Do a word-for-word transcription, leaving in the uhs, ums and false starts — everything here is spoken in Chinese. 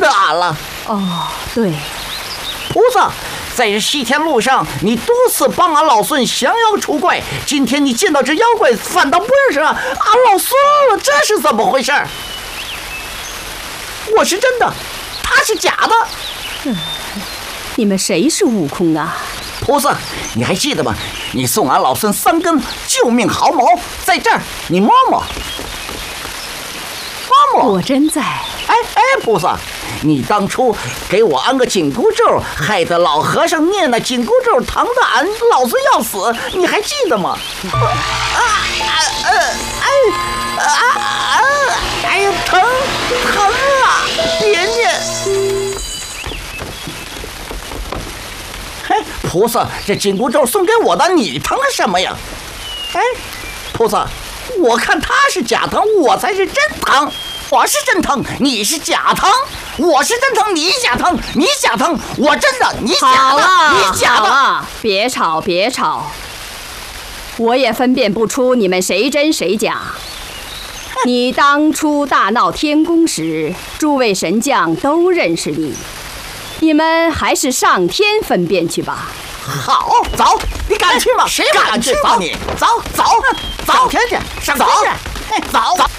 的俺了。 哦，对， 菩萨，在这西天路上，你多次帮俺老孙降妖除怪，今天你见到这妖怪，反倒不认识俺老孙了，这是怎么回事？我是真的，他是假的。 嗯，你们谁是悟空啊？ 菩萨，你还记得吗？你送俺老孙三根救命毫毛，在这儿，你摸摸。摸摸。 果真在。 哎哎，菩萨，你当初给我安个紧箍咒，害得老和尚念那紧箍咒，疼得俺老孙要死，你还记得吗？啊啊呃哎啊啊！哎呀，疼疼啊！别念。嘿，菩萨，这紧箍咒送给我的，你疼什么呀？哎，菩萨，我看他是假疼，我才是真疼。我是真疼，你是假疼；我是真疼，你假疼；你假疼，我真的，你假的，你假的。 好了，别吵，别吵。我也分辨不出你们谁真谁假。你当初大闹天宫时，诸位神将都认识你，你们还是上天分辨去吧。 好，走，你敢去吗？谁敢去？走你，走走走，上天去，上天去，走走。